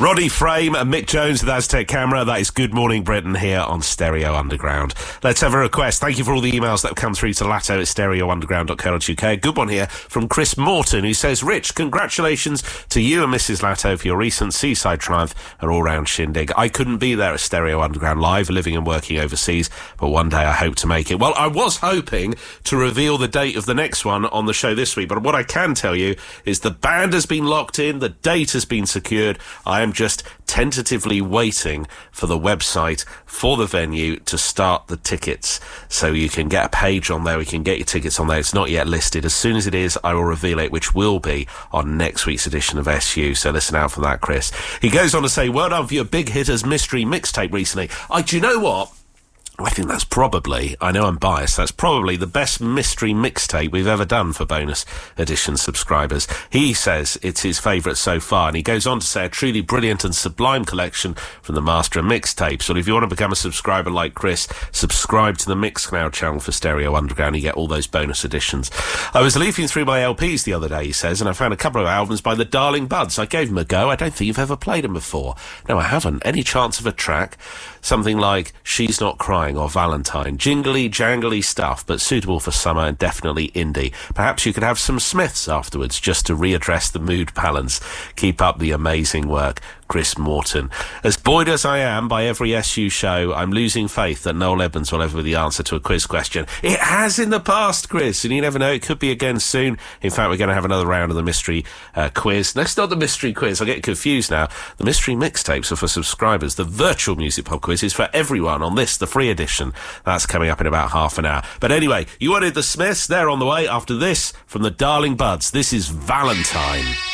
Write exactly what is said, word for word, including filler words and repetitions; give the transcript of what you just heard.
Roddy Frame and Mick Jones with Aztec Camera. That is Good Morning Britain here on Stereo Underground. Let's have a request. Thank you for all the emails that have come through to Latto at stereo underground dot co dot uk. A good one here from Chris Morton, who says, Rich, congratulations to you and Missus Latto for your recent seaside triumph and all-round shindig. I couldn't be there at Stereo Underground Live, living and working overseas, but one day I hope to make it. Well, I was hoping to reveal the date of the next one on the show this week, but what I can tell you is the band has been locked in, the date has been secured. I am just tentatively waiting for the website for the venue to start the tickets. So you can get a page on there, we can get your tickets on there. It's not yet listed. As soon as it is, I will reveal it, which will be on next week's edition of S U. So listen out for that, Chris. He goes on to say, well done for your Big Hitters mystery mixtape recently. I, do you know what? I think that's probably, I know I'm biased, that's probably the best mystery mixtape we've ever done for bonus edition subscribers. He says it's his favourite so far, and he goes on to say a truly brilliant and sublime collection from the master of mixtapes. So if you want to become a subscriber like Chris, subscribe to the Mixcloud channel for Stereo Underground. You get all those bonus editions. I was leafing through my L Ps the other day, he says, and I found a couple of albums by the Darling Buds. I gave them a go. I don't think you've ever played them before. No, I haven't. Any chance of a track? Something like She's Not Crying or Valentine. Jingly, jangly stuff, but suitable for summer and definitely indie. Perhaps you could have some Smiths afterwards just to readdress the mood balance. Keep up the amazing work. Chris Morton. As buoyed as I am by every S U show, I'm losing faith that Noel Edmonds will ever be the answer to a quiz question. It has in the past, Chris, and you never know, it could be again soon. In fact, we're going to have another round of the mystery uh, quiz. No, it's not the mystery quiz. I get confused now. The mystery mixtapes are for subscribers. The virtual music pub quiz is for everyone on this, the free edition. That's coming up in about half an hour. But anyway, you wanted the Smiths. They're on the way after this from the Darling Buds. This is Valentine.